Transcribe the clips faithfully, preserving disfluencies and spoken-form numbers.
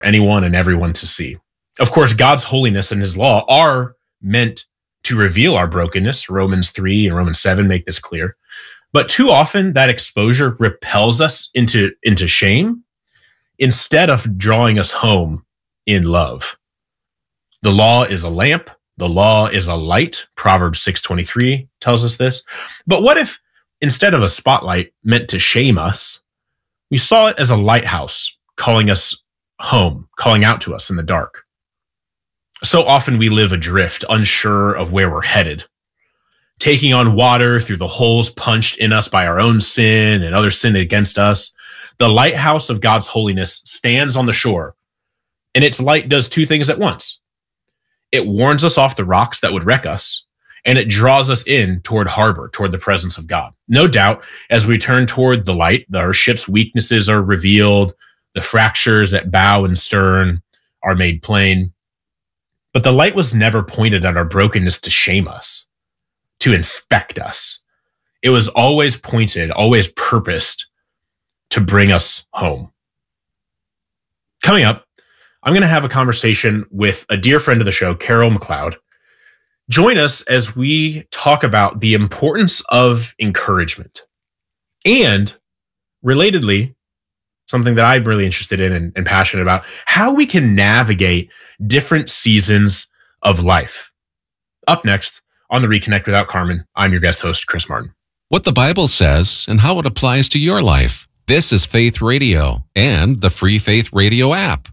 anyone and everyone to see. Of course, God's holiness and his law are meant to reveal our brokenness. Romans three and Romans seven make this clear. But too often that exposure repels us into, into shame instead of drawing us home in love. The law is a lamp. The law is a light. Proverbs six twenty-three tells us this. But what if instead of a spotlight meant to shame us, we saw it as a lighthouse calling us home, calling out to us in the dark? So often we live adrift, unsure of where we're headed, taking on water through the holes punched in us by our own sin and other sin against us. The lighthouse of God's holiness stands on the shore, and its light does two things at once. It warns us off the rocks that would wreck us, and it draws us in toward harbor, toward the presence of God. No doubt, as we turn toward the light, our ship's weaknesses are revealed, the fractures at bow and stern are made plain. But the light was never pointed at our brokenness to shame us, to inspect us. It was always pointed, always purposed to bring us home. Coming up, I'm going to have a conversation with a dear friend of the show, Carol McLeod. Join us as we talk about the importance of encouragement and, relatedly, something that I'm really interested in and, and passionate about, how we can navigate different seasons of life. Up next on the Reconnect Without Carmen, I'm your guest host, Chris Martin. What the Bible says and how it applies to your life. This is Faith Radio and the free Faith Radio app.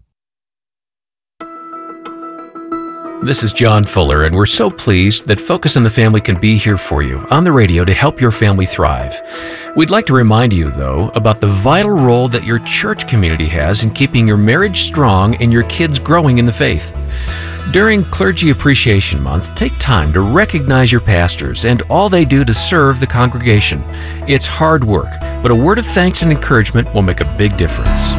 This is John Fuller, and we're so pleased that Focus on the Family can be here for you on the radio to help your family thrive. We'd like to remind you, though, about the vital role that your church community has in keeping your marriage strong and your kids growing in the faith. During Clergy Appreciation Month, take time to recognize your pastors and all they do to serve the congregation. It's hard work, but a word of thanks and encouragement will make a big difference.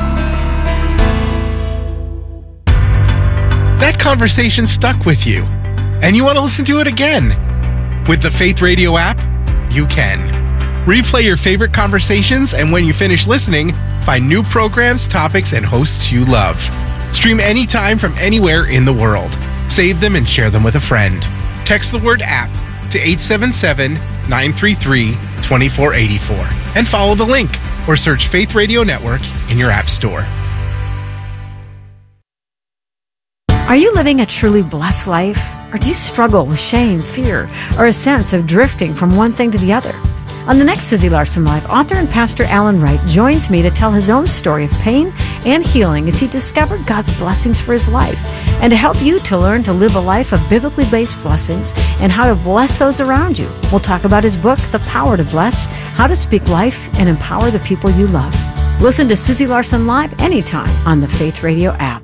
That conversation stuck with you, and you want to listen to it again. With the Faith Radio app, you can. Replay your favorite conversations, and when you finish listening, find new programs, topics, and hosts you love. Stream anytime from anywhere in the world. Save them and share them with a friend. Text the word app to eight seven seven, nine three three, two four eight four and follow the link or search Faith Radio Network in your app store. Are you living a truly blessed life? Or do you struggle with shame, fear, or a sense of drifting from one thing to the other? On the next Susie Larson Live, author and pastor Alan Wright joins me to tell his own story of pain and healing as he discovered God's blessings for his life, and to help you to learn to live a life of biblically based blessings and how to bless those around you. We'll talk about his book, The Power to Bless, how to speak life and empower the people you love. Listen to Susie Larson Live anytime on the Faith Radio app.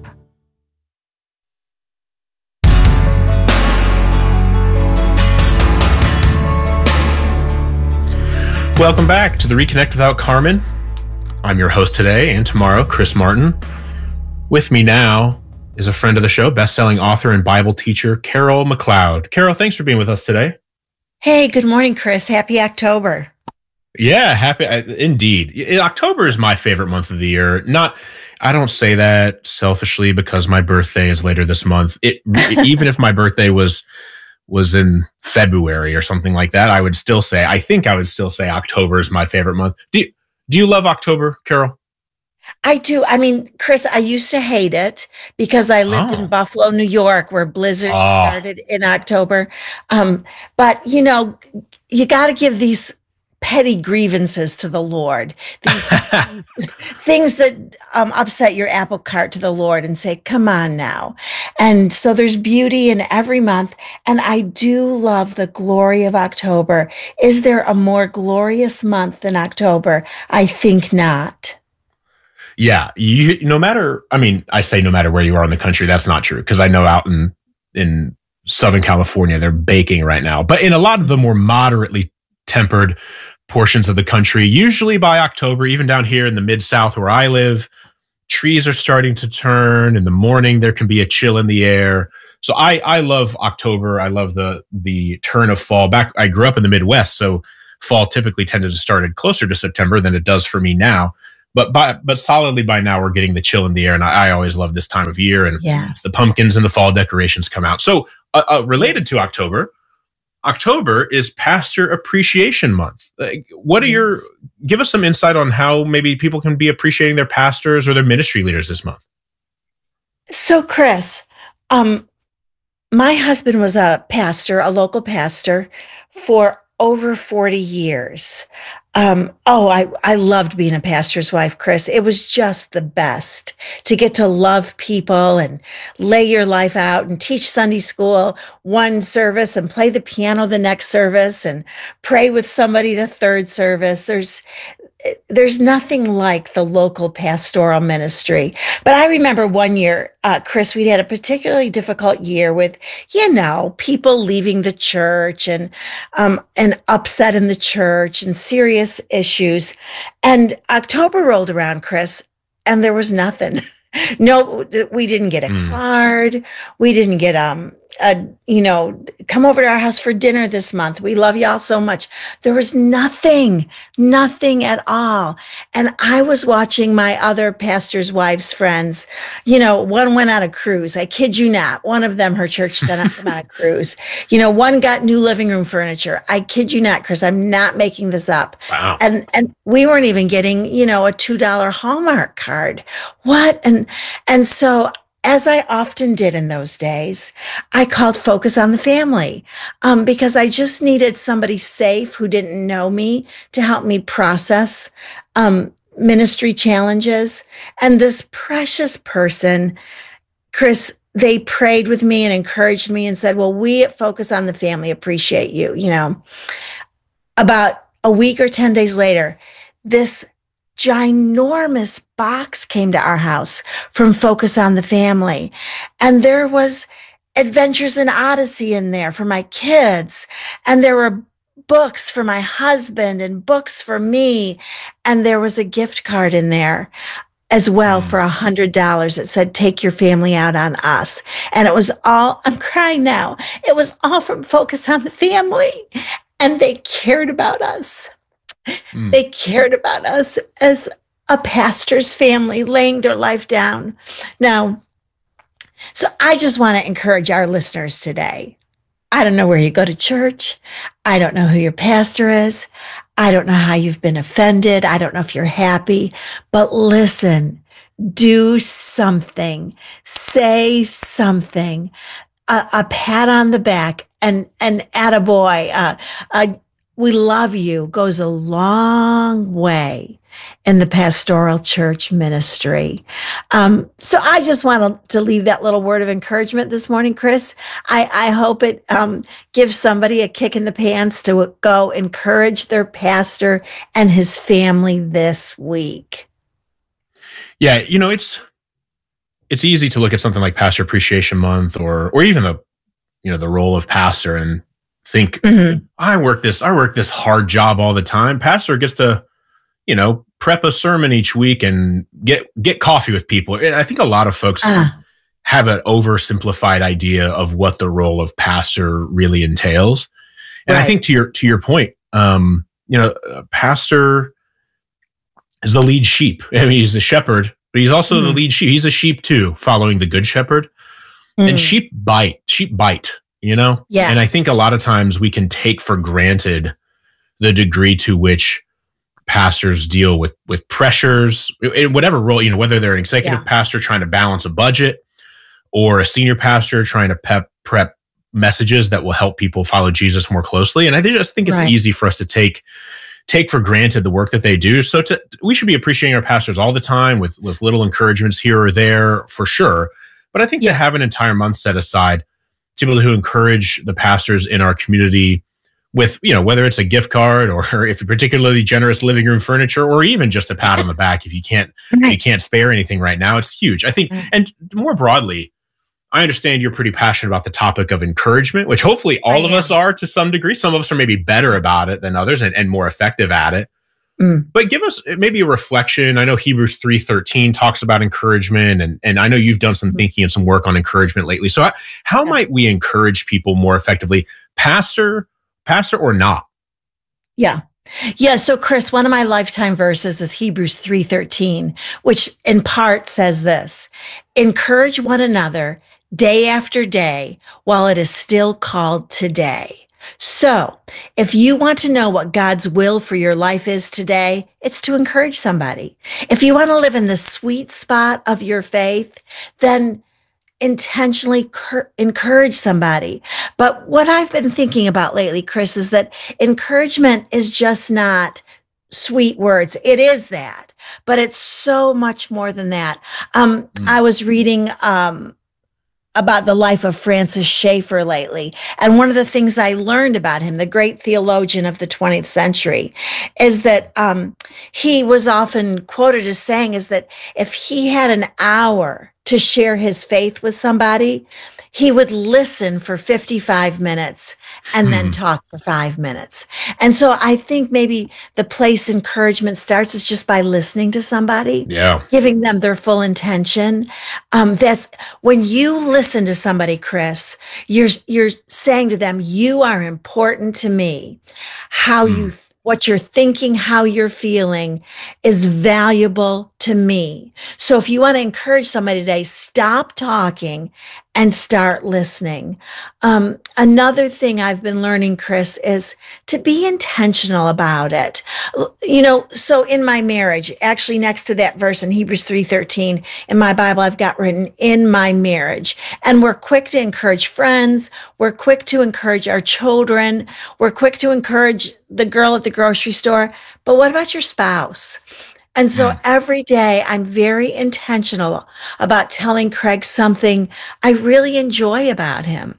Welcome back to the Reconnect Without Carmen. I'm your host today and tomorrow, Chris Martin. With me now is a friend of the show, best-selling author and Bible teacher, Carol McLeod. Carol, thanks for being with us today. Hey, good morning, Chris. Happy October. Yeah, happy. Indeed. October is my favorite month of the year. Not, I don't say that selfishly because my birthday is later this month. It, even if my birthday was was in February or something like that, I would still say, I think I would still say October is my favorite month. Do you, do you love October, Carol? I do. I mean, Chris, I used to hate it because I lived oh. in Buffalo, New York, where blizzards oh. started in October. Um, but, you know, you got to give these petty grievances to the Lord, these things, things that um, upset your apple cart to the Lord and say, come on now. And so there's beauty in every month. And I do love the glory of October. Is there a more glorious month than October? I think not. Yeah. You, no matter, I mean, I say no matter where you are in the country, that's not true. Because I know out in, in Southern California, they're baking right now. But in a lot of the more moderately tempered portions of the country, usually by October, even down here in the Mid-South where I live, trees are starting to turn. In the morning, there can be a chill in the air. So I, I love October. I love the the turn of fall. Back, I grew up in the Midwest, so fall typically tended to start closer to September than it does for me now. but by, but solidly by now we're getting the chill in the air. And I, I always love this time of year, and yes. the pumpkins and the fall decorations come out. So uh, uh, related to October, October is Pastor Appreciation Month. Like, what are yes. your, give us some insight on how maybe people can be appreciating their pastors or their ministry leaders this month. So Chris, um, my husband was a pastor, a local pastor for over forty years. Um, oh, I, I loved being a pastor's wife, Chris. It was just the best to get to love people and lay your life out and teach Sunday school one service and play the piano the next service and pray with somebody the third service. There's There's nothing like the local pastoral ministry. But I remember one year, uh, Chris, we had a particularly difficult year with, you know, people leaving the church and um, and upset in the church and serious issues. And October rolled around, Chris, and there was nothing. No, we didn't get a mm. card. We didn't get, um, a, you know, come over to our house for dinner this month. We love y'all so much. There was nothing, nothing at all. And I was watching my other pastors' wives' friends. You know, one went on a cruise. I kid you not. One of them, her church sent them on a cruise. You know, one got new living room furniture. I kid you not, Chris. I'm not making this up. Wow. And and we weren't even getting, you know, a two dollar Hallmark card. What? And and so, as I often did in those days, I called Focus on the Family um, because I just needed somebody safe who didn't know me to help me process um, ministry challenges. And this precious person, Chris, they prayed with me and encouraged me and said, well, we at Focus on the Family appreciate you. You know, about a week or ten days later, this ginormous box came to our house from Focus on the Family. And there was Adventures in Odyssey in there for my kids. And there were books for my husband and books for me. And there was a gift card in there as well for a hundred dollars. It said, take your family out on us. And it was all, I'm crying now. It was all from Focus on the Family. And they cared about us. Mm. They cared about us as a pastor's family, laying their life down. Now, so I just want to encourage our listeners today. I don't know where you go to church. I don't know who your pastor is. I don't know how you've been offended. I don't know if you're happy, but listen, do something, say something, a, a pat on the back, and an attaboy, uh, a we love you goes a long way in the pastoral church ministry. Um, so I just want to leave that little word of encouragement this morning, Chris. I, I hope it um, gives somebody a kick in the pants to go encourage their pastor and his family this week. Yeah, you know, it's it's easy to look at something like Pastor Appreciation Month or or even the you know the role of pastor and think mm-hmm. I work this, I work this hard job all the time. Pastor gets to, you know, prep a sermon each week and get, get coffee with people. And I think a lot of folks uh. have an oversimplified idea of what the role of pastor really entails. And right. I think to your, to your point, um, you know, pastor is the lead sheep. I mean, he's the shepherd, but he's also mm-hmm. the lead sheep. He's a sheep too, following the good shepherd. Mm. And sheep bite, sheep bite. You know? Yes. And I think a lot of times we can take for granted the degree to which pastors deal with, with pressures in whatever role, you know, whether they're an executive yeah. pastor trying to balance a budget or a senior pastor trying to pep, prep messages that will help people follow Jesus more closely. And I just think it's right. easy for us to take, take for granted the work that they do. So to, we should be appreciating our pastors all the time with, with little encouragements here or there for sure. But I think yeah. to have an entire month set aside to be able to encourage the pastors in our community with, you know, whether it's a gift card or if you're particularly generous living room furniture, or even just a pat on the back if you can't right. you can't spare anything right now, it's huge. I think, right. and more broadly, I understand you're pretty passionate about the topic of encouragement, which hopefully all I of am. us are to some degree. Some of us are maybe better about it than others and, and more effective at it. Mm. But give us maybe a reflection. I know Hebrews three thirteen talks about encouragement, and, and I know you've done some thinking and some work on encouragement lately. So how, how yeah. might we encourage people more effectively, pastor, pastor or not? Yeah. Yeah. So Chris, one of my lifetime verses is Hebrews three thirteen, which in part says this: encourage one another day after day while it is still called today. So if you want to know what God's will for your life is today, it's to encourage somebody. If you want to live in the sweet spot of your faith, then intentionally cur- encourage somebody. But what I've been thinking about lately, Chris, is that encouragement is just not sweet words. It is that, but it's so much more than that. Um, mm. I was reading, um, about the life of Francis Schaeffer lately. And one of the things I learned about him, the great theologian of the twentieth century, is that um, he was often quoted as saying is that if he had an hour to share his faith with somebody, he would listen for fifty-five minutes and then talk for five minutes. And so I think maybe the place encouragement starts is just by listening to somebody, yeah, giving them their full intention. Um, that's when you listen to somebody, Chris, you're, you're saying to them, you are important to me. How mm. you th- what you're thinking, how you're feeling is valuable to me. So if you want to encourage somebody today, stop talking and start listening. Um, another thing I've been learning, Chris, is to be intentional about it. You know, so in my marriage, actually next to that verse in Hebrews three thirteen in my Bible, I've got written in my marriage. And we're quick to encourage friends. We're quick to encourage our children. We're quick to encourage the girl at the grocery store. But what about your spouse? And so yeah. every day I'm very intentional about telling Craig something I really enjoy about him.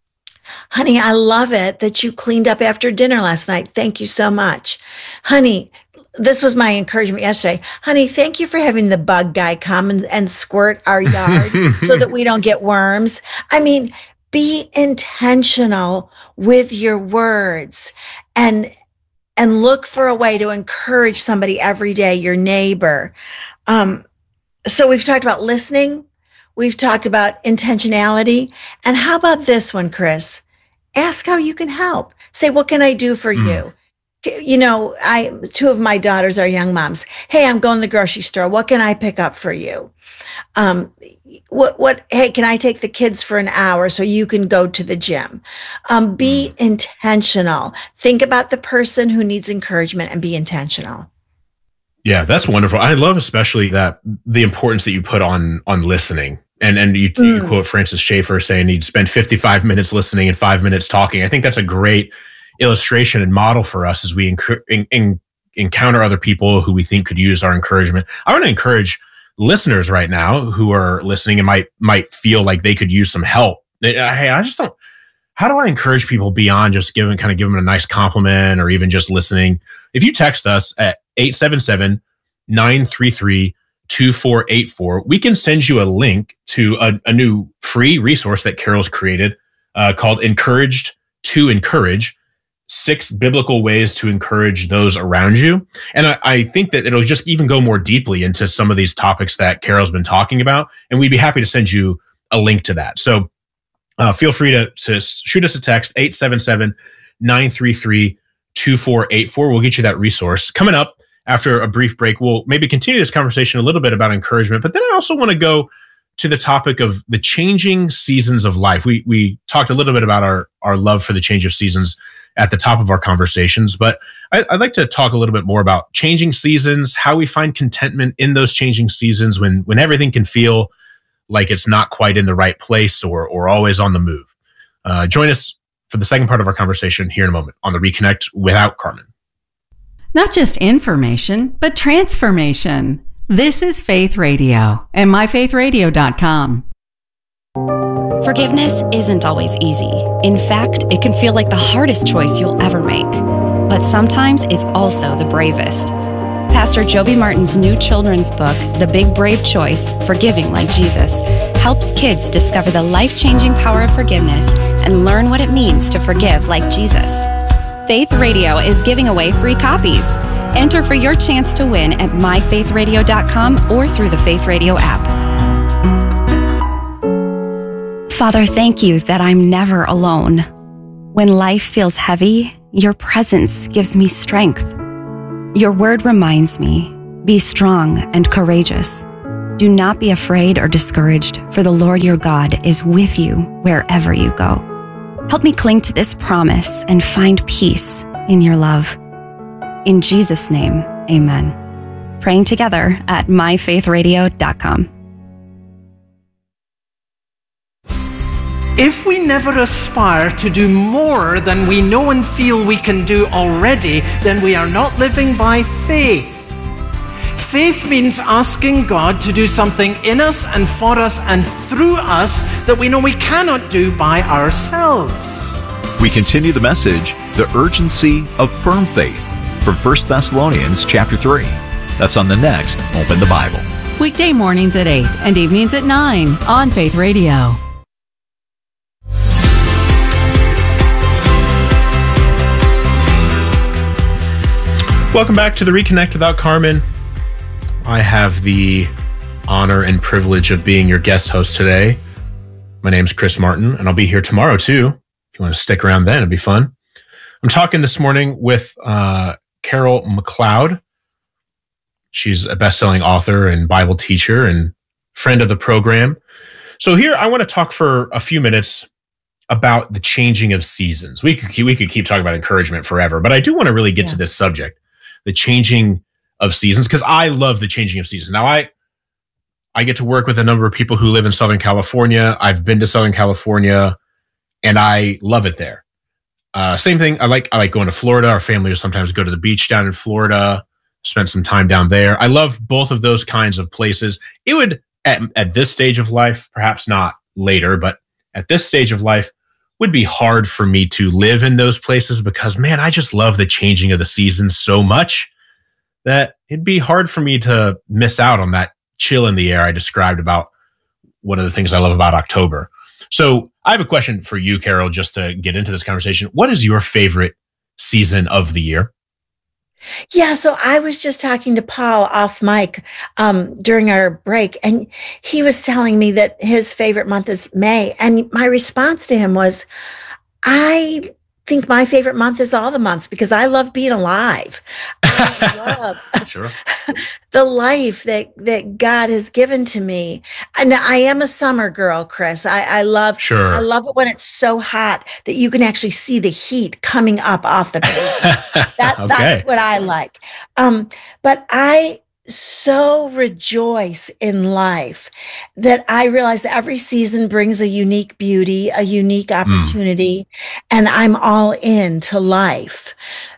Honey, I love it that you cleaned up after dinner last night. Thank you so much. Honey, this was my encouragement yesterday. Honey, thank you for having the bug guy come and, and squirt our yard so that we don't get worms. I mean, be intentional with your words and And look for a way to encourage somebody every day, your neighbor. Um, so we've talked about listening. We've talked about intentionality. And how about this one, Chris? Ask how you can help. Say, what can I do for mm. you? You know, I two of my daughters are young moms. Hey, I'm going to the grocery store. What can I pick up for you? Um, what, what, hey, can I take the kids for an hour so you can go to the gym? Um, be mm. intentional. Think about the person who needs encouragement and be intentional. Yeah, that's wonderful. I love especially that the importance that you put on, on listening. And, and you, mm. you quote Francis Schaeffer saying you'd spend fifty-five minutes listening and five minutes talking. I think that's a great illustration and model for us as we enc- in, in, encounter other people who we think could use our encouragement. I want to encourage listeners right now who are listening and might might feel like they could use some help. Hey, I just don't. How do I encourage people beyond just giving kind of give them a nice compliment or even just listening? If you text us at eight seven seven, nine three three, two four eight four, we can send you a link to a, a new free resource that Carol's created uh, called Encouraged to Encourage. Six biblical ways to encourage those around you. And I, I think that it'll just even go more deeply into some of these topics that Carol's been talking about. And we'd be happy to send you a link to that. So uh, feel free to, to shoot us a text, eight seven seven, nine three three, two four eight four. We'll get you that resource. Coming up after a brief break, we'll maybe continue this conversation a little bit about encouragement, but then I also want to go to the topic of the changing seasons of life. We we talked a little bit about our, our love for the change of seasons at the top of our conversations, but I, I'd like to talk a little bit more about changing seasons, how we find contentment in those changing seasons when when everything can feel like it's not quite in the right place or or always on the move. Uh, join us for the second part of our conversation here in a moment on the Reconnect without Carmen. Not just information, but transformation. This is Faith Radio and my faith radio dot com. Forgiveness isn't always easy. In fact, it can feel like the hardest choice you'll ever make. But sometimes it's also the bravest. Pastor Joby Martin's new children's book, The Big Brave Choice, Forgiving Like Jesus, helps kids discover the life-changing power of forgiveness and learn what it means to forgive like Jesus. Faith Radio is giving away free copies. Enter for your chance to win at my faith radio dot com or through the Faith Radio app. Father, thank you that I'm never alone. When life feels heavy, Your presence gives me strength. Your word reminds me, be strong and courageous. Do not be afraid or discouraged, for the Lord your God is with you wherever you go. Help me cling to this promise and find peace in your love. In Jesus' name, amen. Praying together at my faith radio dot com. If we never aspire to do more than we know and feel we can do already, then we are not living by faith. Faith means asking God to do something in us and for us and through us that we know we cannot do by ourselves. We continue the message, The Urgency of Firm Faith, from First Thessalonians chapter three. That's on the next Open the Bible. Weekday mornings at eight and evenings at nine on Faith Radio. Welcome back to the Reconnect without Carmen. I have the honor and privilege of being your guest host today. My name's Chris Martin, and I'll be here tomorrow too. If you want to stick around then, it'd be fun. I'm talking this morning with uh, Carol McLeod. She's a best-selling author and Bible teacher and friend of the program. So here, I want to talk for a few minutes about the changing of seasons. We could, we could keep talking about encouragement forever, but I do want to really get yeah. to this subject. The changing of seasons, because I love the changing of seasons. Now, I I get to work with a number of people who live in Southern California. I've been to Southern California, and I love it there. Uh, same thing. I like I like going to Florida. Our family will sometimes go to the beach down in Florida, spend some time down there. I love both of those kinds of places. It would, at, at this stage of life, perhaps not later, but at this stage of life, would be hard for me to live in those places because, man, I just love the changing of the seasons so much that it'd be hard for me to miss out on that chill in the air I described about one of the things I love about October. So I have a question for you, Carol, just to get into this conversation. What is your favorite season of the year? Yeah, so I was just talking to Paul off mic um, during our break, and he was telling me that his favorite month is May. And my response to him was, I think my favorite month is all the months because I love being alive. I love sure. the life that, that God has given to me. And I am a summer girl, Chris. I, I love sure. I love it when it's so hot that you can actually see the heat coming up off the pavement. that, okay. That's what I like. Um, but I so rejoice in life that I realize that every season brings a unique beauty, a unique opportunity, mm. and I'm all in to life.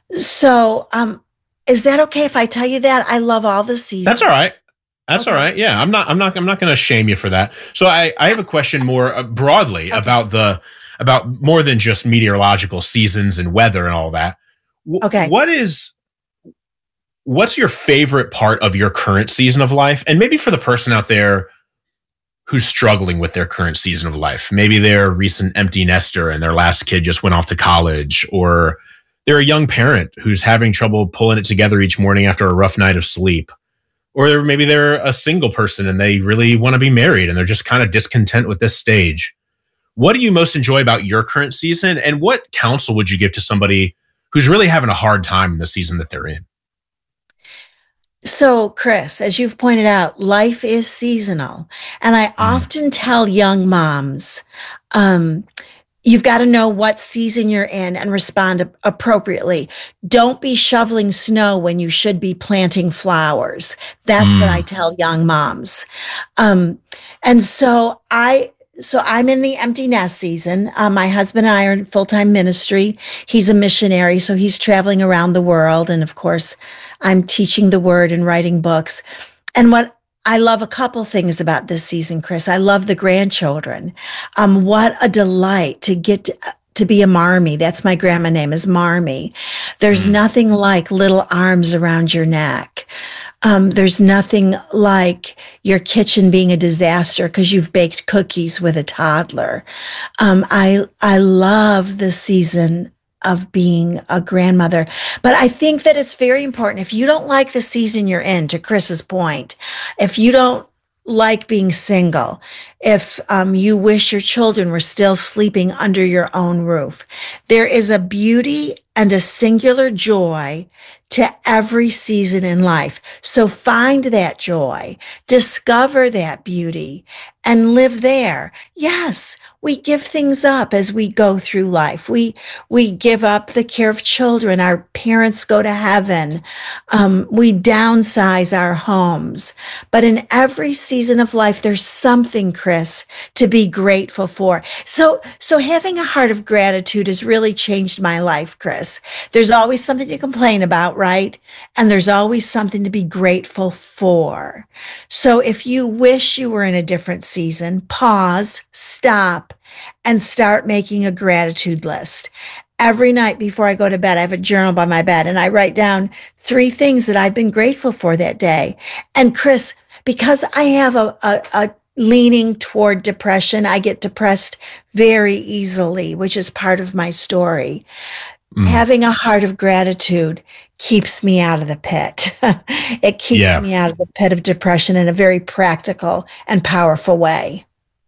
So, um, is that okay if I tell you that? I love all the seasons. That's all right. That's okay. all right. Yeah, I'm not. I'm not. I'm not going to shame you for that. So, I, I have a question more uh, broadly okay. about the about more than just meteorological seasons and weather and all that. W- okay. What is What's your favorite part of your current season of life? And maybe for the person out there who's struggling with their current season of life, maybe they're a recent empty nester and their last kid just went off to college, or they're a young parent who's having trouble pulling it together each morning after a rough night of sleep. Or maybe they're a single person and they really want to be married and they're just kind of discontent with this stage. What do you most enjoy about your current season? And what counsel would you give to somebody who's really having a hard time in the season that they're in? So, Chris, as you've pointed out, life is seasonal. And I mm. often tell young moms, um, you've got to know what season you're in and respond a- appropriately. Don't be shoveling snow when you should be planting flowers. That's mm. what I tell young moms. Um, and so I... So I'm in the empty nest season. Uh, my husband and I are in full-time ministry. He's a missionary, so he's traveling around the world. And of course, I'm teaching the word and writing books. And what I love a couple things about this season, Chris. I love the grandchildren. Um, what a delight to get to, to be a Marmee. That's my grandma name is Marmee. There's mm. nothing like little arms around your neck. Um, there's nothing like your kitchen being a disaster because you've baked cookies with a toddler. Um, I I love the season of being a grandmother, but I think that it's very important. If you don't like the season you're in, to Chris's point, if you don't like being single, if um, you wish your children were still sleeping under your own roof. There is a beauty and a singular joy to every season in life. So find that joy, discover that beauty, and live there. Yes, we give things up as we go through life. We we give up the care of children. Our parents go to heaven. Um, we downsize our homes. But in every season of life, there's something, Chris, to be grateful for. So, so having a heart of gratitude has really changed my life, Chris. There's always something to complain about, right? And there's always something to be grateful for. So if you wish you were in a different season, pause, stop, and start making a gratitude list. Every night before I go to bed, I have a journal by my bed, and I write down three things that I've been grateful for that day. And Chris, because I have a, a, a leaning toward depression, I get depressed very easily, which is part of my story. Mm. Having a heart of gratitude keeps me out of the pit. It keeps yeah. me out of the pit of depression in a very practical and powerful way.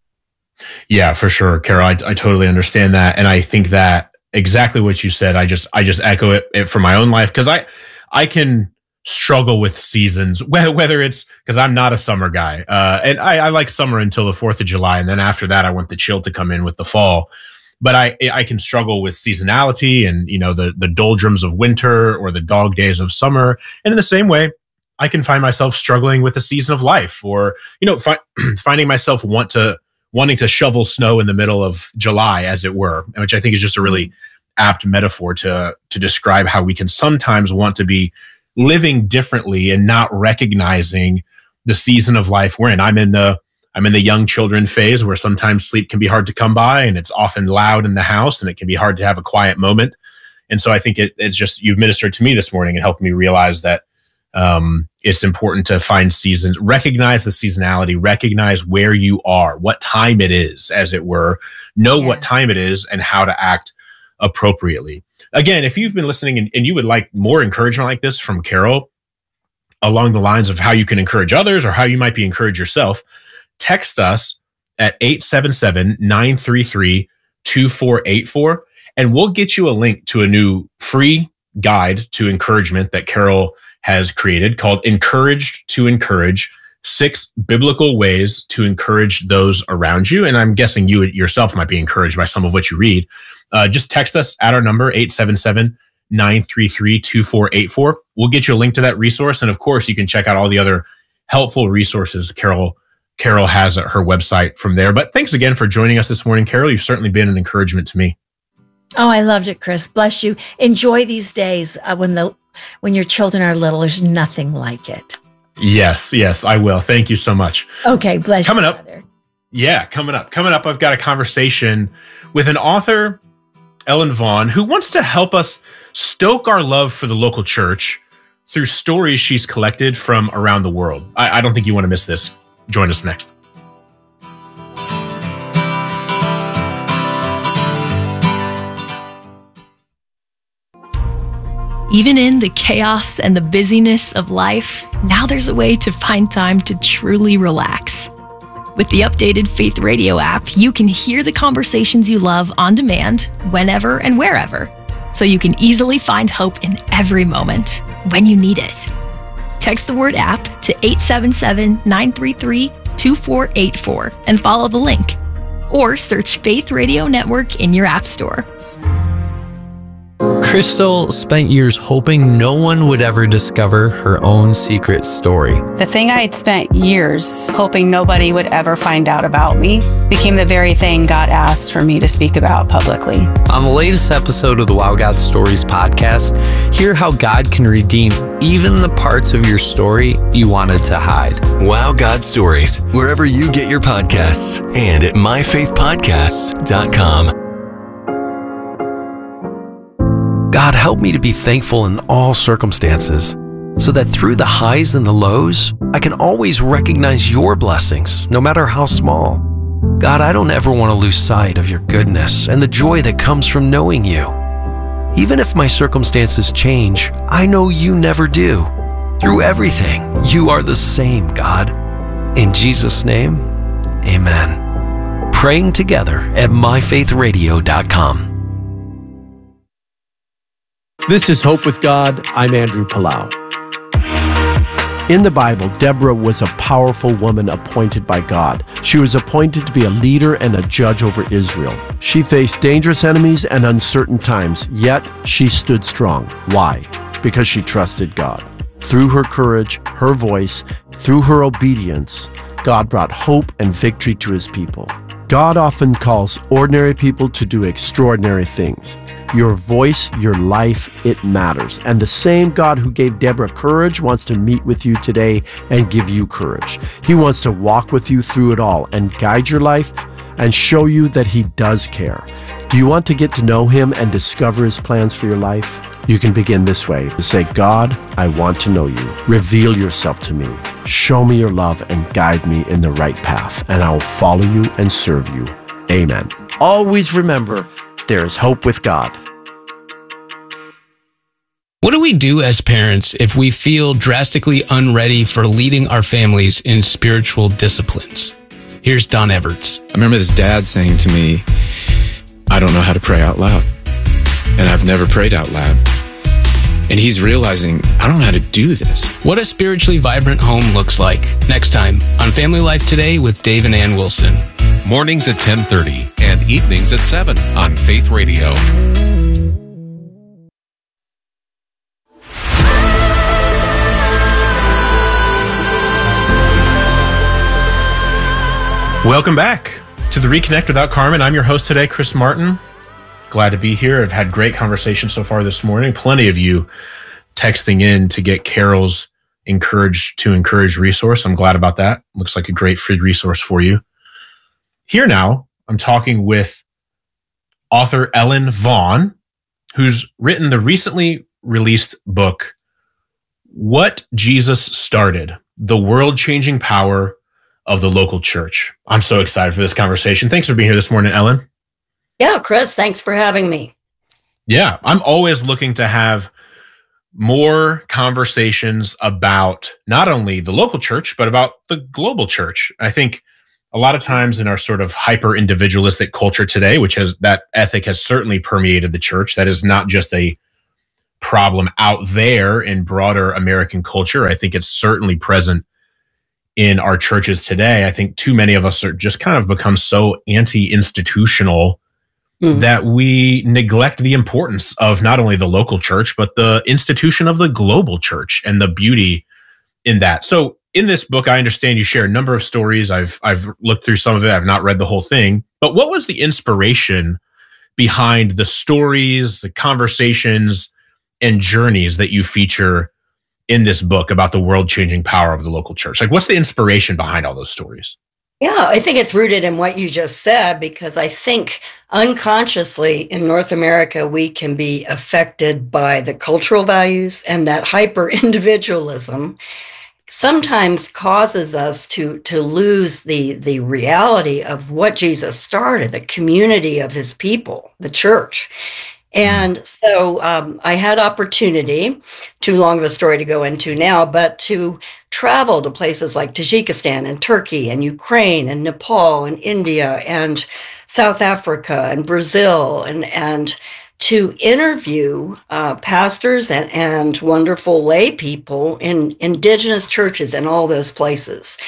Yeah, for sure, Carol. I, I totally understand that. And I think that exactly what you said, I just, I just echo it, it for my own life. Cause I, I can struggle with seasons, whether, whether it's because I'm not a summer guy. Uh, and I, I like summer until the fourth of July. And then after that, I want the chill to come in with the fall. But I, I can struggle with seasonality and, you know, the, the doldrums of winter or the dog days of summer. And in the same way, I can find myself struggling with a season of life, or, you know, fi- finding myself want to, wanting to shovel snow in the middle of July, as it were, which I think is just a really apt metaphor to, to describe how we can sometimes want to be living differently and not recognizing the season of life we're in. I'm in the, I'm in the young children phase where sometimes sleep can be hard to come by, and it's often loud in the house, and it can be hard to have a quiet moment. And so I think it, it's just, you've ministered to me this morning and helped me realize that um, it's important to find seasons, recognize the seasonality, recognize where you are, what time it is, as it were, know yes. what time it is and how to act appropriately. Again, if you've been listening and, and you would like more encouragement like this from Carol along the lines of how you can encourage others or how you might be encouraged yourself, text us at eight seven seven, nine three three, two four eight four, and we'll get you a link to a new free guide to encouragement that Carol has created called Encouraged to Encourage, Six Biblical Ways to Encourage Those Around You. And I'm guessing you yourself might be encouraged by some of what you read. Uh, just text us at our number, eight seven seven, nine three three, two four eight four. We'll get you a link to that resource. And of course, you can check out all the other helpful resources Carol Carol has at her website from there. But thanks again for joining us this morning, Carol. You've certainly been an encouragement to me. Oh, I loved it, Chris. Bless you. Enjoy these days uh, when the when your children are little. There's nothing like it. Yes, yes, I will. Thank you so much. Okay, bless coming you. Coming up. Brother. Yeah, coming up. Coming up, I've got a conversation with an author, Ellen Vaughn, who wants to help us stoke our love for the local church through stories she's collected from around the world. I, I don't think you want to miss this. Join us next. Even in the chaos and the busyness of life, now there's a way to find time to truly relax. With the updated Faith Radio app, you can hear the conversations you love on demand, whenever and wherever, so you can easily find hope in every moment when you need it. Text the word app to eight seven seven, nine three three, two four eight four and follow the link. Or search Faith Radio Network in your app store. Crystal spent years hoping no one would ever discover her own secret story. The thing I had spent years hoping nobody would ever find out about me became the very thing God asked for me to speak about publicly. On the latest episode of the Wow God Stories podcast, hear how God can redeem even the parts of your story you wanted to hide. Wow God Stories, wherever you get your podcasts and at my faith podcasts dot com. God, help me to be thankful in all circumstances, so that through the highs and the lows, I can always recognize your blessings, no matter how small. God, I don't ever want to lose sight of your goodness and the joy that comes from knowing you. Even if my circumstances change, I know you never do. Through everything, you are the same, God. In Jesus' name, amen. Praying together at my faith radio dot com. This is Hope with God. I'm Andrew Palau. In the Bible, Deborah was a powerful woman appointed by God. She was appointed to be a leader and a judge over Israel. She faced dangerous enemies and uncertain times, yet she stood strong. Why? Because she trusted God. Through her courage, her voice, through her obedience, God brought hope and victory to his people. God often calls ordinary people to do extraordinary things. Your voice, your life, it matters. And the same God who gave Deborah courage wants to meet with you today and give you courage. He wants to walk with you through it all and guide your life and show you that he does care. Do you want to get to know him and discover his plans for your life? You can begin this way. Say, God, I want to know you. Reveal yourself to me. Show me your love and guide me in the right path, and I will follow you and serve you. Amen. Always remember, there is hope with God. What do we do as parents if we feel drastically unready for leading our families in spiritual disciplines? Here's Don Everts. I remember this dad saying to me, I don't know how to pray out loud. And I've never prayed out loud. And he's realizing, I don't know how to do this. What a spiritually vibrant home looks like. Next time on Family Life Today with Dave and Ann Wilson. Mornings at ten thirty and evenings at seven on Faith Radio. Welcome back to the Reconnect Without Carmen. I'm your host today, Chris Martin. Glad to be here. I've had great conversation so far this morning. Plenty of you texting in to get Carol's Encourage to Encourage resource. I'm glad about that. Looks like a great free resource for you. Here now, I'm talking with author Ellen Vaughn, who's written the recently released book, What Jesus Started, The World-Changing Power of the Local Church. I'm so excited for this conversation. Thanks for being here this morning, Ellen. Yeah, Chris, thanks for having me. Yeah, I'm always looking to have more conversations about not only the local church, but about the global church. I think a lot of times in our sort of hyper individualistic culture today, which has that ethic has certainly permeated the church. That is not just a problem out there in broader American culture. I think it's certainly present in our churches today. I think too many of us are just kind of become so anti-institutional mm. that we neglect the importance of not only the local church, but the institution of the global church and the beauty in that. So in this book, I understand you share a number of stories. I've I've looked through some of it. I've not read the whole thing. But what was the inspiration behind the stories, the conversations, and journeys that you feature in this book about the world-changing power of the local church? Like, what's the inspiration behind all those stories? Yeah, I think it's rooted in what you just said, because I think unconsciously in North America, we can be affected by the cultural values, and that hyper-individualism sometimes causes us to, to lose the, the reality of what Jesus started, a community of his people, the church. And so um, I had opportunity, too long of a story to go into now, but to travel to places like Tajikistan and Turkey and Ukraine and Nepal and India and South Africa and Brazil, and, and to interview uh, pastors and, and wonderful lay people in indigenous churches in all those places,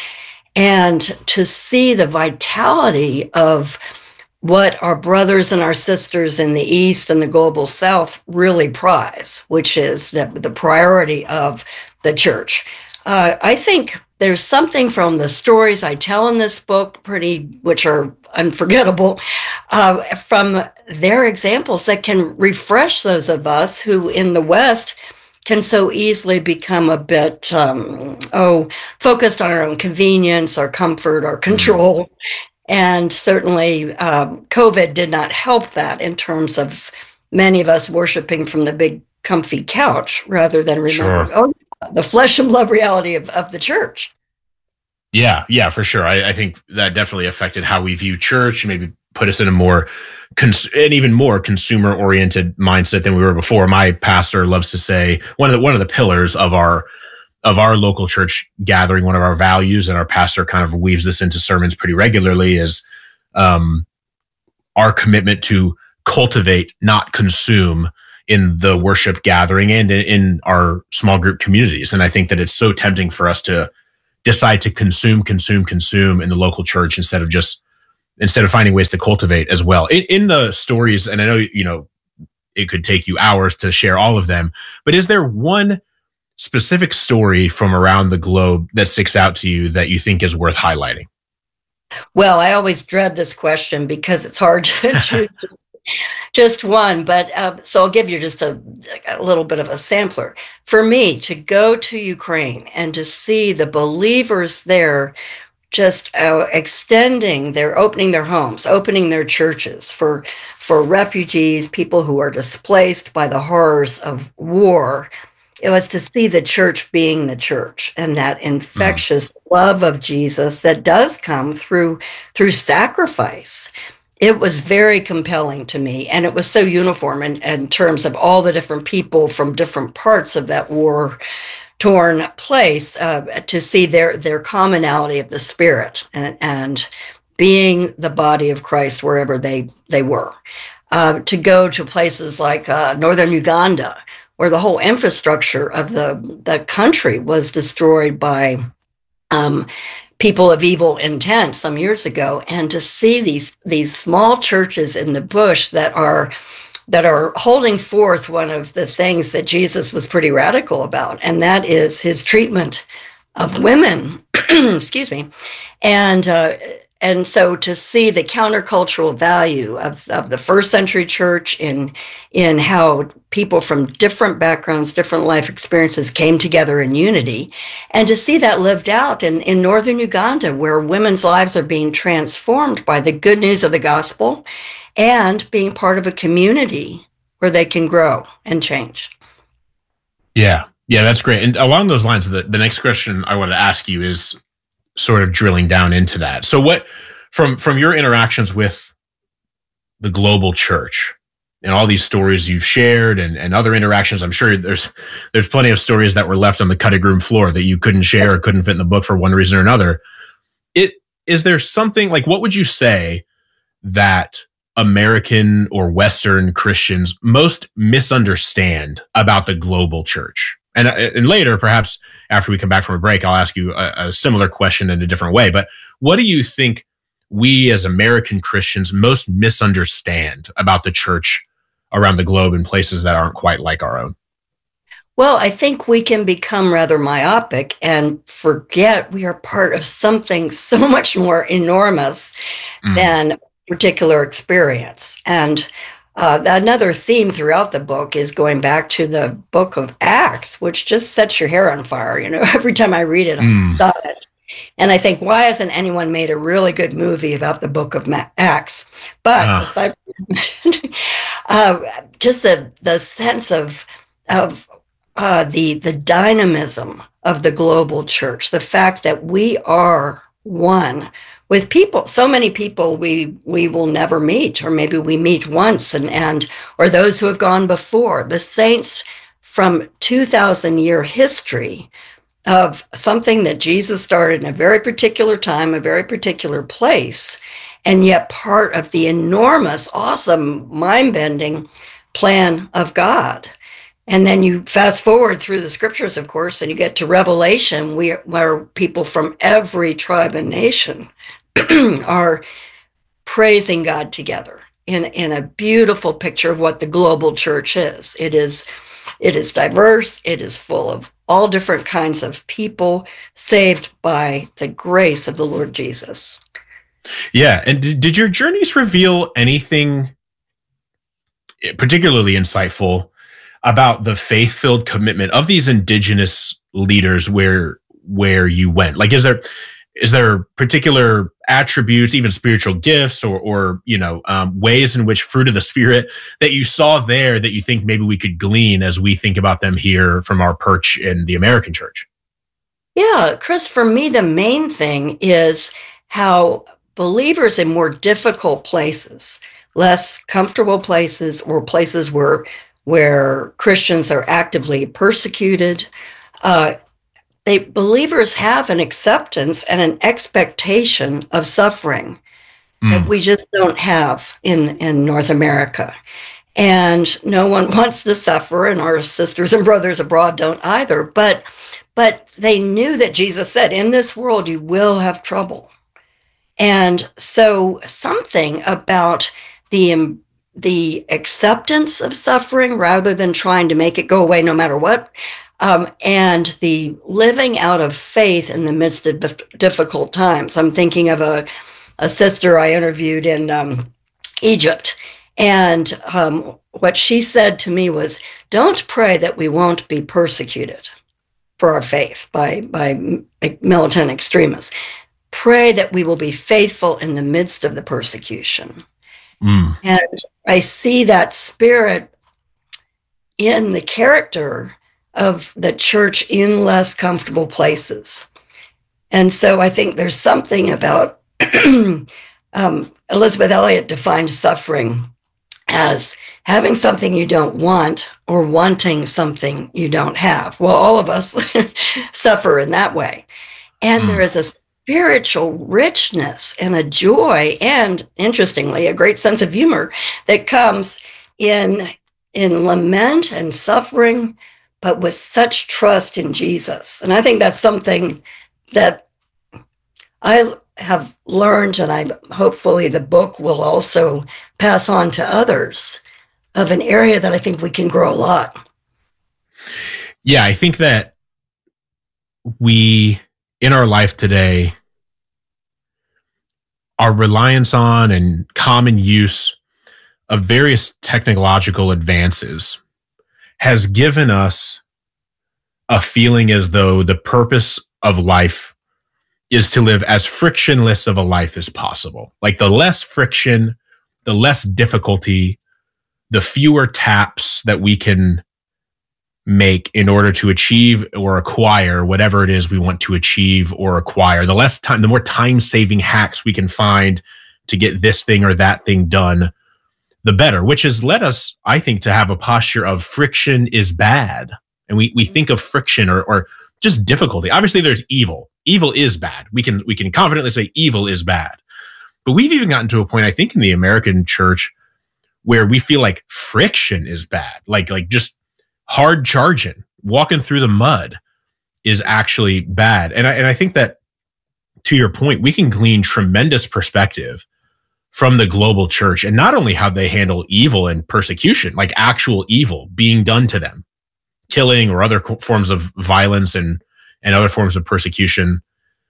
and to see the vitality of what our brothers and our sisters in the East and the global South really prize, which is the, the priority of the church. Uh, I think there's something from the stories I tell in this book, pretty, which are unforgettable, uh, from their examples that can refresh those of us who in the West can so easily become a bit, um, oh, focused on our own convenience, our comfort, our control. Mm. And certainly um, COVID did not help that in terms of many of us worshiping from the big comfy couch rather than remembering, sure. oh, the flesh and blood reality of, of the church. Yeah, yeah, for sure. I, I think that definitely affected how we view church, maybe put us in a more, cons- an even more consumer-oriented mindset than we were before. My pastor loves to say, one of the, one of the pillars of our of our local church gathering, one of our values, and our pastor kind of weaves this into sermons pretty regularly, is um, our commitment to cultivate, not consume, in the worship gathering and in our small group communities. And I think that it's so tempting for us to decide to consume, consume, consume in the local church instead of just, instead of finding ways to cultivate as well. In, in the stories, and I know, you know, it could take you hours to share all of them, but is there one specific story from around the globe that sticks out to you that you think is worth highlighting? Well, I always dread this question because it's hard to choose just one, but uh, so I'll give you just a, a little bit of a sampler. For me, to go to Ukraine and to see the believers there just uh, extending, they're opening their homes, opening their churches for for refugees, people who are displaced by the horrors of war. It was to see the church being the church, and that infectious mm. love of Jesus that does come through through sacrifice. It was very compelling to me, and it was so uniform in, in terms of all the different people from different parts of that war-torn place, uh, to see their their commonality of the Spirit and, and being the body of Christ wherever they, they were. Uh, to go to places like uh, northern Uganda, where the whole infrastructure of the, the country was destroyed by um, people of evil intent some years ago, and to see these these small churches in the bush that are that are holding forth one of the things that Jesus was pretty radical about, and that is his treatment of women. Excuse me, and. Uh, And so to see the countercultural value of, of the first century church in, in how people from different backgrounds, different life experiences came together in unity, and to see that lived out in, in northern Uganda, where women's lives are being transformed by the good news of the gospel and being part of a community where they can grow and change. Yeah, yeah, that's great. And along those lines, the, the next question I want to ask you is sort of drilling down into that. So what, from, from your interactions with the global church and all these stories you've shared and, and other interactions, I'm sure there's, there's plenty of stories that were left on the cutting room floor that you couldn't share or couldn't fit in the book for one reason or another. It, is there something like, what would you say that American or Western Christians most misunderstand about the global church? And, and later, perhaps after we come back from a break, I'll ask you a, a similar question in a different way. But what do you think we as American Christians most misunderstand about the church around the globe in places that aren't quite like our own? Well, I think we can become rather myopic and forget we are part of something so much more enormous mm. than a particular experience. And Uh, another theme throughout the book is going back to the book of Acts, which just sets your hair on fire. You know, every time I read it, I mm. stop it. And I think, why hasn't anyone made a really good movie about the book of Ma- Acts? But uh. aside from, uh, just the the sense of of uh, the the dynamism of the global church, the fact that we are one with people, so many people we we will never meet, or maybe we meet once, and and or those who have gone before. The saints from two thousand year history of something that Jesus started in a very particular time, a very particular place, and yet part of the enormous, awesome, mind-bending plan of God. And then you fast forward through the scriptures, of course, and you get to Revelation, where, where people from every tribe and nation are praising God together in, in a beautiful picture of what the global church is. It is, it is diverse. It is full of all different kinds of people saved by the grace of the Lord Jesus. Yeah. And did, did your journeys reveal anything particularly insightful about the faith-filled commitment of these indigenous leaders where where you went? Like, is there is there particular attributes, even spiritual gifts, or or you know um, ways in which fruit of the Spirit that you saw there that you think maybe we could glean as we think about them here from our perch in the American church? Yeah, Chris, for me, the main thing is how believers in more difficult places, less comfortable places, or places where where Christians are actively persecuted, uh, they believers have an acceptance and an expectation of suffering mm. that we just don't have in, in North America. And no one wants to suffer, and our sisters and brothers abroad don't either. But but they knew that Jesus said, in this world you will have trouble. And so something about the, the acceptance of suffering rather than trying to make it go away no matter what, um, and the living out of faith in the midst of dif- difficult times. I'm thinking of a, a sister I interviewed in um, Egypt. And um, what she said to me was, don't pray that we won't be persecuted for our faith by, by militant extremists. Pray that we will be faithful in the midst of the persecution. Mm. And I see that spirit in the character of the church in less comfortable places. And so I think there's something about um, Elizabeth Elliot defined suffering as having something you don't want or wanting something you don't have. Well, all of us suffer in that way. And mm. there is a spiritual richness and a joy and, interestingly, a great sense of humor that comes in, in lament and suffering, but with such trust in Jesus. And I think that's something that I have learned, and I hopefully the book will also pass on to others, of an area that I think we can grow a lot. Yeah, I think that we, in our life today, our reliance on and common use of various technological advances has given us a feeling as though the purpose of life is to live as frictionless of a life as possible. Like the less friction, the less difficulty, the fewer taps that we can make in order to achieve or acquire whatever it is we want to achieve or acquire, the less time, the more time-saving hacks we can find to get this thing or that thing done, the better, which has led us, I think, to have a posture of friction is bad. And we we think of friction or or just difficulty. Obviously, there's evil. Evil is bad. We can we can confidently say evil is bad. But we've even gotten to a point, I think, in the American church where we feel like friction is bad. Like like just hard charging, walking through the mud is actually bad. And I, and I think that, to your point, we can glean tremendous perspective from the global church, and not only how they handle evil and persecution, like actual evil being done to them, killing or other forms of violence and, and other forms of persecution.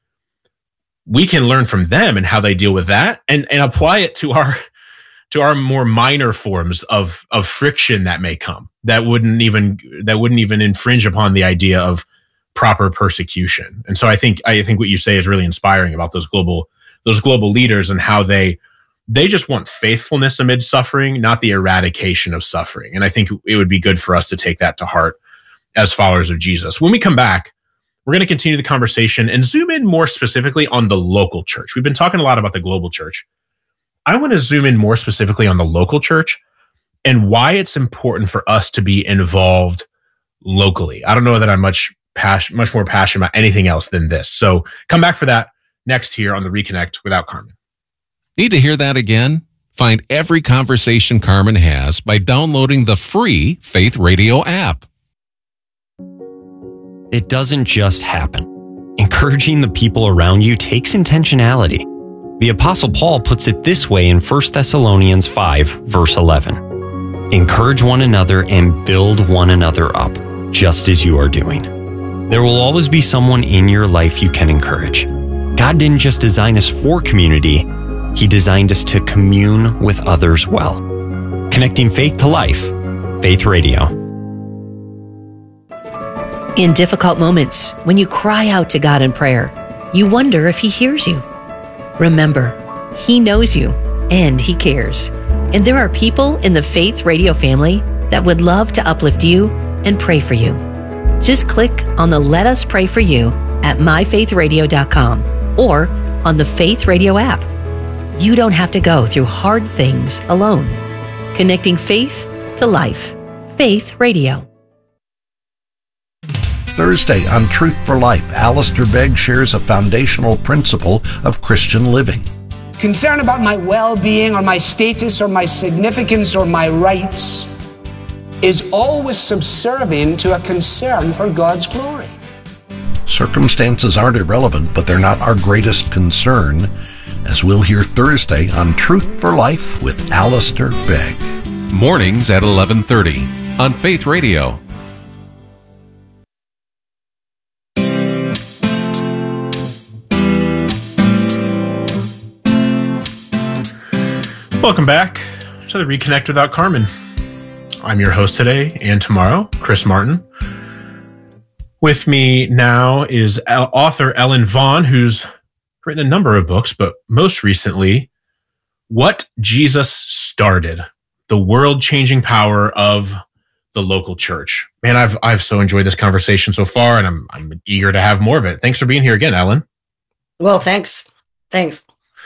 We can learn from them and how they deal with that and, and apply it to our to our more minor forms of of friction that may come that wouldn't even that wouldn't even infringe upon the idea of proper persecution. And so I think I think what you say is really inspiring about those global those global leaders and how they they just want faithfulness amid suffering, not the eradication of suffering. And I think it would be good for us to take that to heart as followers of Jesus. When we come back, we're going to continue the conversation and zoom in more specifically on the local church. We've been talking a lot about the global church. I want to zoom in more specifically on the local church and why it's important for us to be involved locally. I don't know that I'm much pas- much more passionate about anything else than this. So come back for that next here on the Reconnect Without Carmen. Need to hear that again? Find every conversation Carmen has by downloading the free Faith Radio app. It doesn't just happen. Encouraging the people around you takes intentionality. The Apostle Paul puts it this way in First Thessalonians five, verse eleven. Encourage one another and build one another up, just as you are doing. There will always be someone in your life you can encourage. God didn't just design us for community, He designed us to commune with others well. Connecting faith to life, Faith Radio. In difficult moments, when you cry out to God in prayer, you wonder if He hears you. Remember, He knows you and He cares. And there are people in the Faith Radio family that would love to uplift you and pray for you. Just click on the Let Us Pray For You at my faith radio dot com or on the Faith Radio app. You don't have to go through hard things alone. Connecting faith to life. Faith Radio. Thursday on Truth for Life, Alistair Begg shares a foundational principle of Christian living. Concern about my well-being or my status or my significance or my rights is always subservient to a concern for God's glory. Circumstances aren't irrelevant, but they're not our greatest concern, as we'll hear Thursday on Truth for Life with Alistair Begg. Mornings at eleven thirty on Faith Radio. Welcome back to the Reconnect Without Carmen. I'm your host today and tomorrow, Chris Martin. With me now is author Ellen Vaughn, who's written a number of books, but most recently, What Jesus Started, the world-changing power of the local church. Man, I've I've so enjoyed this conversation so far, and I'm I'm eager to have more of it. Thanks for being here again, Ellen. Well, thanks. Thanks.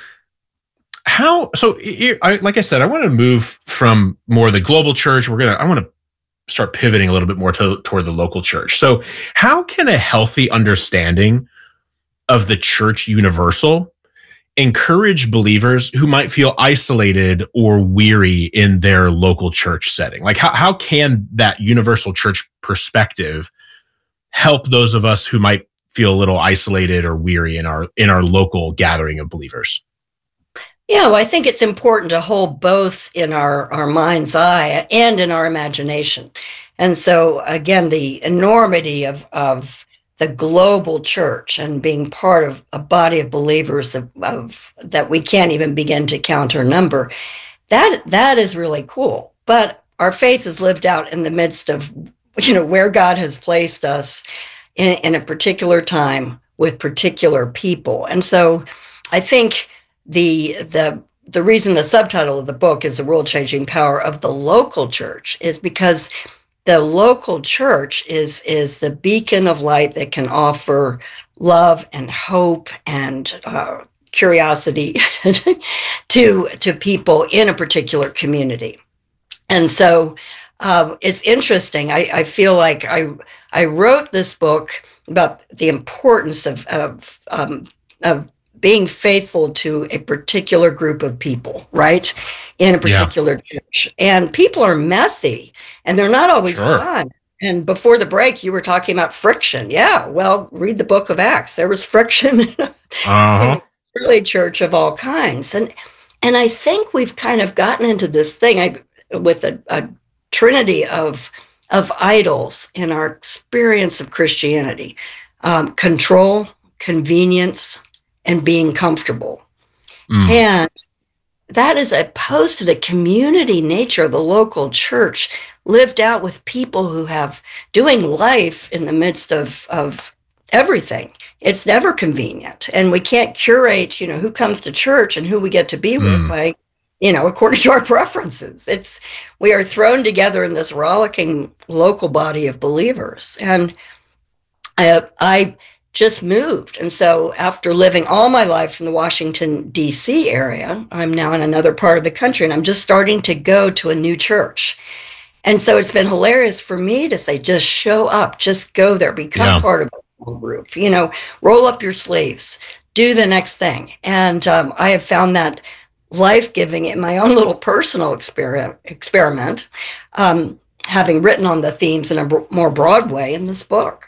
How so? I, like I said, I want to move from more the global church. We're gonna. I want to start pivoting a little bit more to, toward the local church. So, how can a healthy understanding of the church universal encourage believers who might feel isolated or weary in their local church setting? Like, how how can that universal church perspective help those of us who might feel a little isolated or weary in our in our local gathering of believers? Yeah, well, I think it's important to hold both in our, our mind's eye and in our imagination. And so, again, the enormity of, of the global church and being part of a body of believers of, of that we can't even begin to count or number, that that is really cool. But our faith is lived out in the midst of, you know, where God has placed us in, in a particular time with particular people. And so I think The the the reason the subtitle of the book is The World-Changing Power of the Local Church is because the local church is is the beacon of light that can offer love and hope and uh, curiosity to to people in a particular community. And so uh, it's interesting. I, I feel like I I wrote this book about the importance of of um, of being faithful to a particular group of people, right? In a particular yeah. church. And people are messy and they're not always sure. fun. And before the break, you were talking about friction. Yeah, well, read the book of Acts. There was friction uh-huh. in the early church of all kinds. And and I think we've kind of gotten into this thing I, with a, a trinity of, of idols in our experience of Christianity. Um, control, convenience, and being comfortable. Mm. And that is opposed to the community nature of the local church lived out with people who have doing life in the midst of, of everything. It's never convenient. And we can't curate, you know, who comes to church and who we get to be mm. with by, you know, according to our preferences. It's, we are thrown together in this rollicking local body of believers. And I, I just moved. And so after living all my life in the Washington, D C area, I'm now in another part of the country and I'm just starting to go to a new church. And so it's been hilarious for me to say, just show up, just go there, become yeah. part of a small group, you know, roll up your sleeves, do the next thing. And um, I have found that life-giving in my own little personal experiment, experiment um, having written on the themes in a b- more broad way in this book.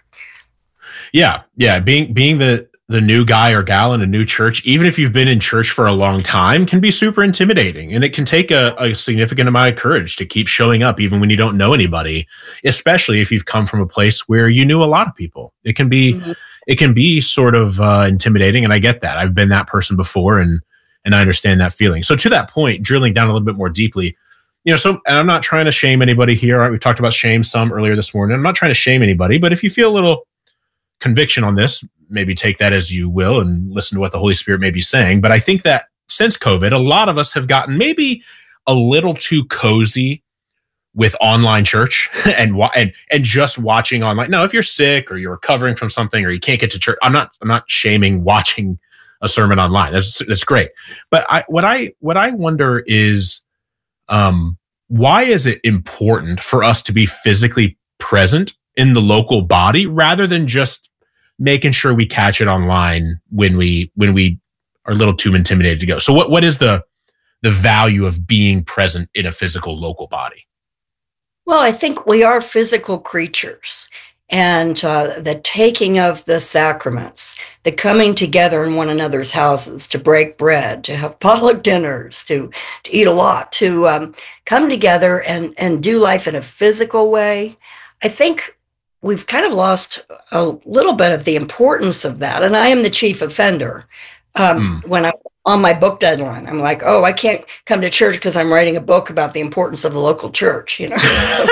Yeah, yeah. Being being the the new guy or gal in a new church, even if you've been in church for a long time, can be super intimidating. And it can take a, a significant amount of courage to keep showing up, even when you don't know anybody, especially if you've come from a place where you knew a lot of people. It can be mm-hmm. it can be sort of uh, intimidating. And I get that. I've been that person before and and I understand that feeling. So to that point, drilling down a little bit more deeply, you know, so, and I'm not trying to shame anybody here. Right? We talked about shame some earlier this morning. I'm not trying to shame anybody, but if you feel a little conviction on this, maybe take that as you will and listen to what the Holy Spirit may be saying. But I think that since COVID, a lot of us have gotten maybe a little too cozy with online church and and and just watching online. Now, if you're sick or you're recovering from something or you can't get to church, I'm not I'm not shaming watching a sermon online. That's that's great. But I what I what I wonder is, um, why is it important for us to be physically present in the local body rather than just making sure we catch it online when we when we are a little too intimidated to go. So what what is the the value of being present in a physical local body? Well, I think we are physical creatures, and uh, the taking of the sacraments, the coming together in one another's houses to break bread, to have potluck dinners, to, to eat a lot, to um, come together and, and do life in a physical way. I think we've kind of lost a little bit of the importance of that. And I am the chief offender. Um, mm. When I'm on my book deadline, I'm like, oh, I can't come to church because I'm writing a book about the importance of the local church, you know.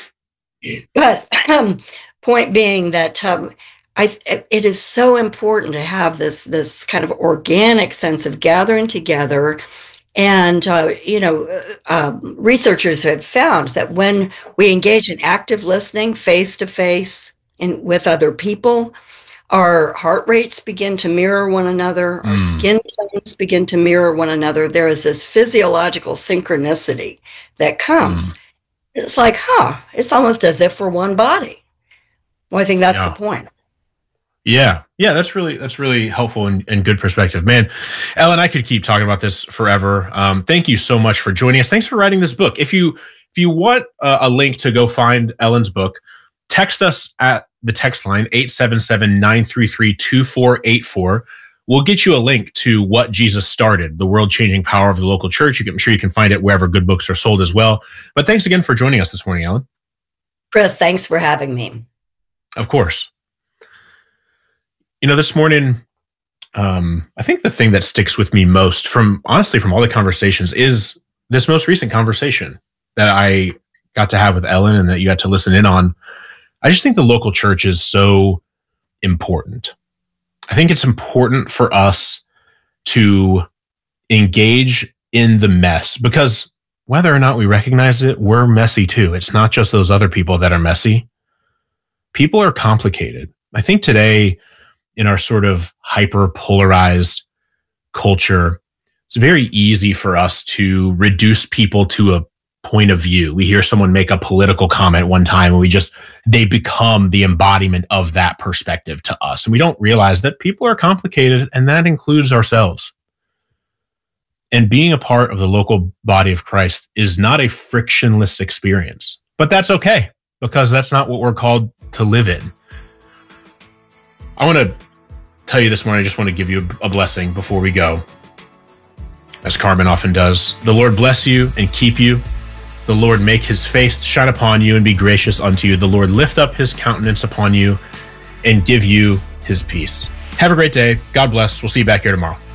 But um, point being that um, I, it is so important to have this this kind of organic sense of gathering together. And, uh, you know, uh, researchers have found that when we engage in active listening face-to-face in, with other people, our heart rates begin to mirror one another, our mm. skin tones begin to mirror one another. There is this physiological synchronicity that comes. Mm. It's like, huh, it's almost as if we're one body. Well, I think that's yeah. the point. Yeah. Yeah, that's really that's really helpful and, and good perspective. Man, Ellen, I could keep talking about this forever. Um, thank you so much for joining us. Thanks for writing this book. If you if you want uh, a link to go find Ellen's book, text us at the text line eight seven seven, nine three three, two four eight four. We'll get you a link to What Jesus Started, the world-changing power of the local church. You can, I'm sure you can find it wherever good books are sold as well. But thanks again for joining us this morning, Ellen. Chris, thanks for having me. Of course. You know, this morning, um, I think the thing that sticks with me most from, honestly, from all the conversations is this most recent conversation that I got to have with Ellen and that you got to listen in on. I just think the local church is so important. I think it's important for us to engage in the mess because whether or not we recognize it, we're messy too. It's not just those other people that are messy. People are complicated. I think today, in our sort of hyper polarized culture, it's very easy for us to reduce people to a point of view. We hear someone make a political comment one time and we just, they become the embodiment of that perspective to us. And we don't realize that people are complicated, and that includes ourselves. And being a part of the local body of Christ is not a frictionless experience, but that's okay because that's not what we're called to live in. I want to tell you this morning, I just want to give you a blessing before we go. As Carmen often does, the Lord bless you and keep you. The Lord make his face to shine upon you and be gracious unto you. The Lord lift up his countenance upon you and give you his peace. Have a great day. God bless. We'll see you back here tomorrow.